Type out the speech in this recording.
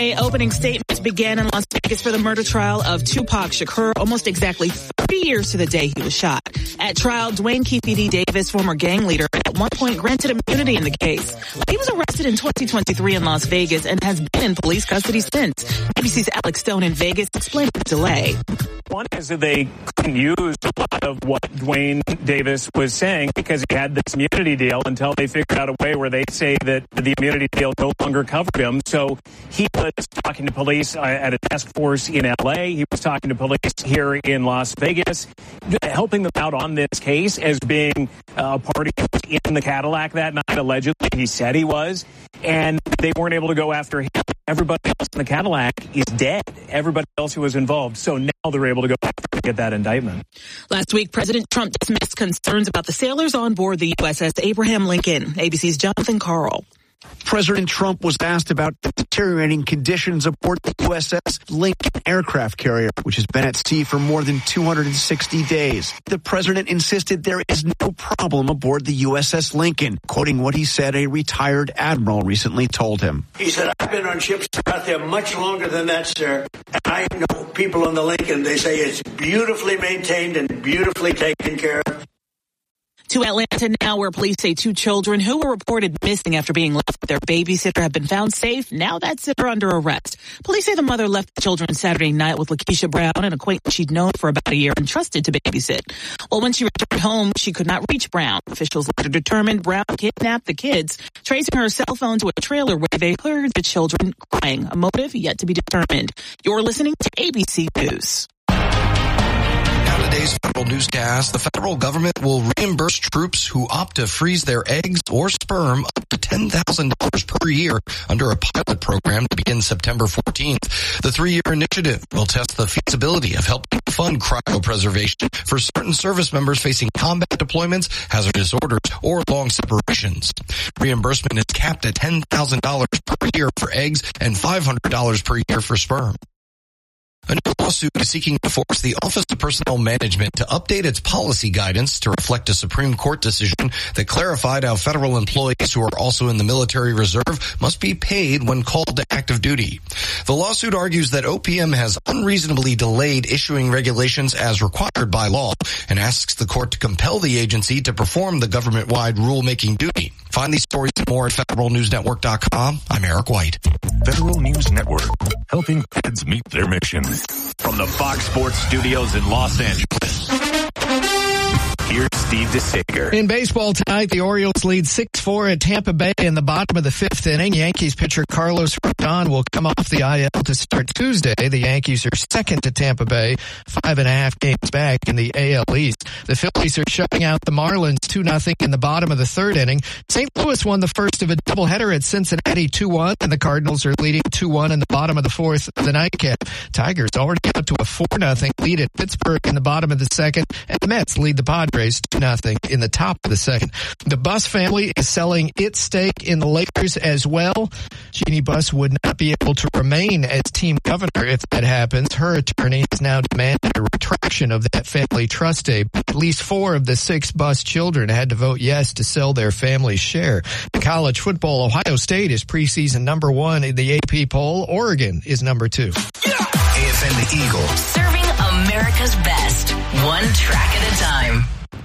Opening statements began in Las Vegas for the murder trial of Tupac Shakur, almost exactly 30 years to the day he was shot. At trial, Dwayne Keefe D. Davis, former gang leader, at one point granted immunity in the case. He was arrested in 2023 in Las Vegas and has been in police custody since. ABC's Alex Stone in Vegas explained the delay. One is that they couldn't use a lot of what Dwayne Davis was saying because he had this immunity deal until they figured out a way where they say that the immunity deal no longer covered him. So he was talking to police at a task force in L.A. He was talking to police here in Las Vegas, helping them out on this case as being a party in the Cadillac that night. Allegedly, he said he was, and they weren't able to go after him. Everybody else in the Cadillac is dead. Everybody else who was involved. So now they're able to go after to get that indictment. Last week, President Trump dismissed concerns about the sailors on board the USS Abraham Lincoln. ABC's Jonathan Carl. President Trump was asked about the deteriorating conditions aboard the USS Lincoln aircraft carrier, which has been at sea for more than 260 days. The president insisted there is no problem aboard the USS Lincoln, quoting what he said a retired admiral recently told him. He said, I've been on ships out there much longer than that, sir. And I know people on the Lincoln, they say it's beautifully maintained and beautifully taken care of. To Atlanta now, where police say 2 children who were reported missing after being left with their babysitter have been found safe. Now that sitter under arrest. Police say the mother left the children Saturday night with Lakeisha Brown, an acquaintance she'd known for about a year and trusted to babysit. Well, when she returned home, she could not reach Brown. Officials later determined Brown kidnapped the kids, tracing her cell phone to a trailer where they heard the children crying. A motive yet to be determined. You're listening to ABC News. Today's federal newscast, the federal government will reimburse troops who opt to freeze their eggs or sperm up to $10,000 per year under a pilot program to begin September 14th. The 3-year initiative will test the feasibility of helping fund cryopreservation for certain service members facing combat deployments, hazardous orders, or long separations. Reimbursement is capped at $10,000 per year for eggs and $500 per year for sperm. A new lawsuit is seeking to force the Office of Personnel Management to update its policy guidance to reflect a Supreme Court decision that clarified how federal employees who are also in the military reserve must be paid when called to active duty. The lawsuit argues that OPM has unreasonably delayed issuing regulations as required by law and asks the court to compel the agency to perform the government-wide rulemaking duty. Find these stories and more at federalnewsnetwork.com. I'm Eric White. Federal News Network, helping kids meet their mission. From the Fox Sports Studios in Los Angeles, here's Steve DeSager. In baseball tonight, the Orioles lead 6-4 at Tampa Bay in the bottom of the 5th inning. Yankees pitcher Carlos Rodon will come off the IL to start Tuesday. The Yankees are second to Tampa Bay, 5.5 games back in the AL East. The Phillies are shutting out the Marlins 2-0 in the bottom of the 3rd inning. St. Louis won the first of a doubleheader at Cincinnati 2-1, and the Cardinals are leading 2-1 in the bottom of the 4th of the nightcap. Tigers already out to a 4-0 lead at Pittsburgh in the bottom of the 2nd, and the Mets lead the Padres 2-0 in the top of the 2nd. The Buss family is selling its stake in the Lakers as well. Jeannie Buss would not be able to remain as team governor if that happens. Her attorney has now demanded a retraction of that family trust tape. At least 4 of the 6 Buss children had to vote yes to sell their family's share. In college football, Ohio State is preseason number 1 in the AP poll. Oregon is number 2. AFN the Eagle. Serving America's best, one track at a time.